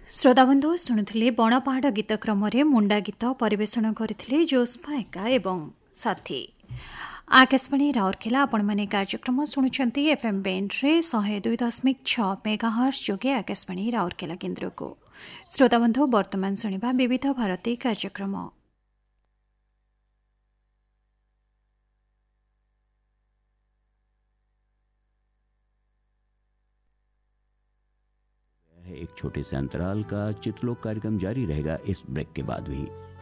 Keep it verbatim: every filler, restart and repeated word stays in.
श्रोताबंधु शुणुले बणपाहाड़ गीत क्रम मुंडा गीत परिवेषण करथिले जोस्मा एका एवं साथी। आकाशवाणी राउरकेला आपण माने कार्यक्रम शुणुचंती एफएम बैंड रे सौ दो दशमिक छह मेगाहर्ट्ज जोगे आकाशवाणी राउरकेला केन्द्र को। श्रोताबंधु वर्तमान शुणिबा विविध भारती कार्यक्रम। एक छोटे से अंतराल का चित्रलोक कार्यक्रम जारी रहेगा इस ब्रेक के बाद भी।